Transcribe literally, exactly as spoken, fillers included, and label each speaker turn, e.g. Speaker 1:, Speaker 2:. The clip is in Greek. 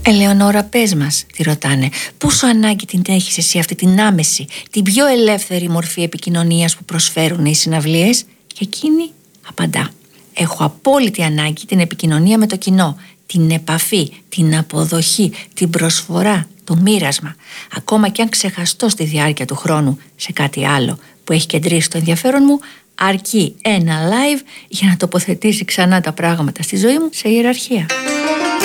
Speaker 1: Ελεονόρα, πες μας, τη ρωτάνε, πόσο ανάγκη την έχεις εσύ αυτή την άμεση, την πιο ελεύθερη μορφή επικοινωνίας που προσφέρουν οι συναυλίες? Και εκείνη απαντά: έχω απόλυτη ανάγκη την επικοινωνία με το κοινό, την επαφή, την αποδοχή, την προσφορά, το μοίρασμα. Ακόμα και αν ξεχαστώ στη διάρκεια του χρόνου σε κάτι άλλο που έχει κεντρήσει το ενδιαφέρον μου, αρκεί ένα live για να τοποθετήσει ξανά τα πράγματα στη ζωή μου σε ιεραρχία.